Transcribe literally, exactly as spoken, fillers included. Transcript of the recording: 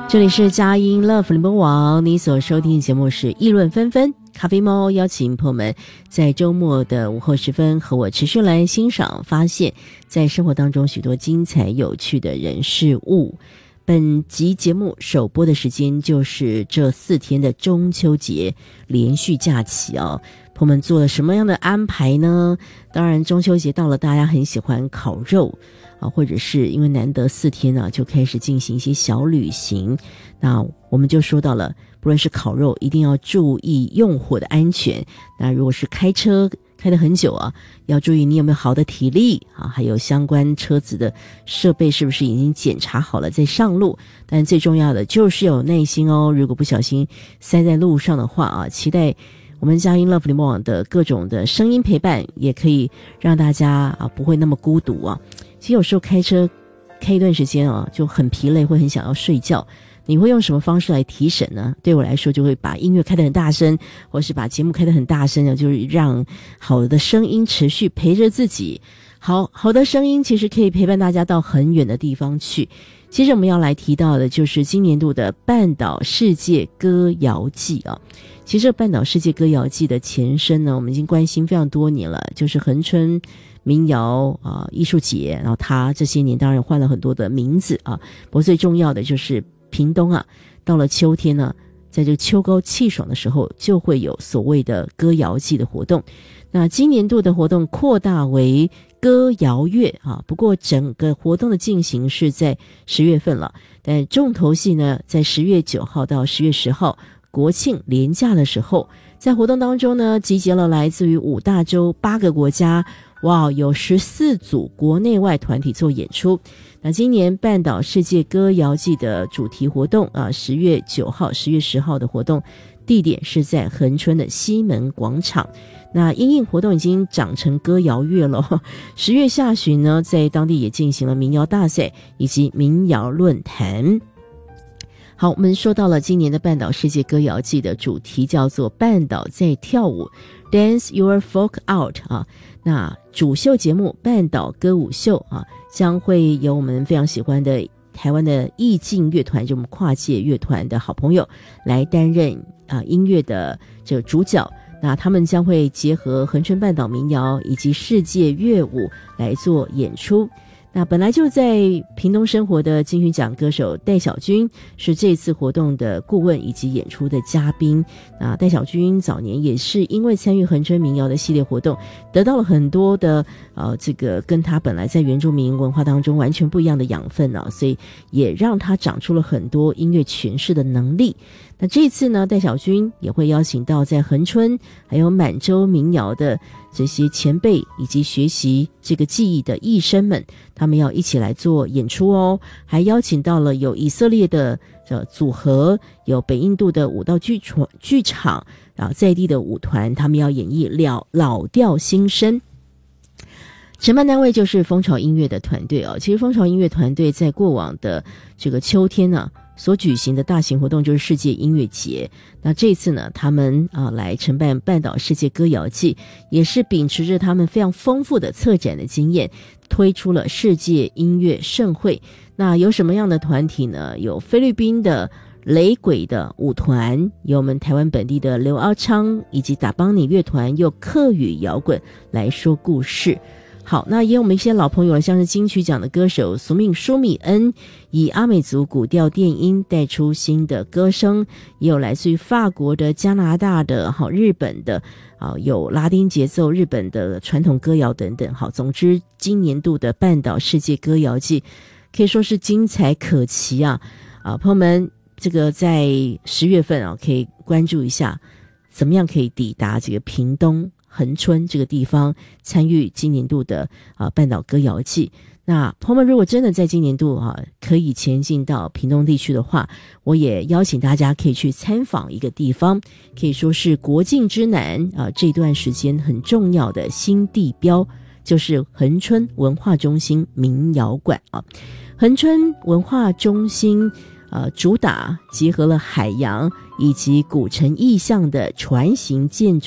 这里是佳音 Love 联播网，你所收听的节目是议论纷纷。咖啡猫邀请朋友们在周末的午后时分和我持续来欣赏发现在生活当中许多精彩有趣的人事物。本集节目首播的时间就是这四天的中秋节连续假期哦，朋友们做了什么样的安排呢？当然中秋节到了，大家很喜欢烤肉啊，或者是因为难得四天呢、啊，就开始进行一些小旅行。那我们就说到了，不论是烤肉，一定要注意用火的安全。那如果是开车开得很久啊，要注意你有没有好的体力啊，还有相关车子的设备是不是已经检查好了再上路。但最重要的就是要有耐心哦，如果不小心塞在路上的话啊，期待我们佳音 Love 联播网的各种的声音陪伴，也可以让大家啊不会那么孤独啊。其实有时候开车开一段时间啊，就很疲累，会很想要睡觉。你会用什么方式来提神呢？对我来说，就会把音乐开得很大声，或是把节目开得很大声，就是让好的声音持续陪着自己。好好的声音其实可以陪伴大家到很远的地方去。接着我们要来提到的就是今年度的半岛世界歌谣季啊。其实半岛世界歌谣季的前身呢，我们已经关心非常多年了，就是恒春民谣啊艺术节，然后它这些年当然换了很多的名字啊，不过最重要的就是屏东啊，到了秋天呢，在这个秋高气爽的时候，就会有所谓的歌谣季的活动。那今年度的活动扩大为歌谣月啊，不过整个活动的进行是在十月份了，但重头戏呢，在十月九号到十月十号国庆连假的时候，在活动当中呢，集结了来自于五大洲八个国家，哇，有十四组国内外团体做演出。那今年半岛世界歌谣季的主题活动啊，十月九号、十月十号的活动地点是在恒春的西门广场。那因应活动已经长成歌谣月了，十月下旬呢，在当地也进行了民谣大赛以及民谣论坛。好，我们说到了今年的半岛世界歌谣季的主题叫做半岛在跳舞 Dance Your Folk Out 啊。那主秀节目半岛歌舞秀啊，将会由我们非常喜欢的台湾的意境乐团，就我们跨界乐团的好朋友来担任啊音乐的这个主角。那他们将会结合恒春半岛民谣以及世界乐舞来做演出。那本来就在屏东生活的金曲奖歌手戴晓君是这次活动的顾问以及演出的嘉宾。那戴晓君早年也是因为参与恒春民谣的系列活动，得到了很多的呃这个跟他本来在原住民文化当中完全不一样的养分啊，所以也让他长出了很多音乐诠释的能力。那这一次呢，戴晓君也会邀请到在恒春还有满洲民谣的这些前辈以及学习这个技艺的艺生们，他们要一起来做演出哦。还邀请到了有以色列的呃组合，有北印度的舞蹈剧场剧场啊，在地的舞团，他们要演绎老老调新声。承办单位就是蜂巢音乐的团队哦。其实蜂巢音乐团队在过往的这个秋天呢、啊所举行的大型活动就是世界音乐节。那这次呢，他们啊来承办半岛世界歌谣季，也是秉持着他们非常丰富的策展的经验，推出了世界音乐盛会。那有什么样的团体呢？有菲律宾的雷鬼的舞团，有我们台湾本地的刘敖昌以及打邦尼乐团，用客语摇滚来说故事。好，那也有我们一些老朋友了，像是金曲奖的歌手苏命舒米恩，以阿美族古调电音带出新的歌声，也有来自于法国的、加拿大的、好日本的，啊有拉丁节奏、日本的传统歌谣等等。好，总之今年度的半岛世界歌谣季可以说是精彩可期啊！啊，朋友们，这个在十月份啊，可以关注一下，怎么样可以抵达这个屏东恒春这个地方参与今年度的啊半岛歌谣季。那朋友们如果真的在今年度啊可以前进到屏东地区的话，我也邀请大家可以去参访一个地方，可以说是国境之南啊这段时间很重要的新地标，就是恒春文化中心民谣馆啊。恒春文化中心呃，主打结合了海洋以及古城意象的船形建筑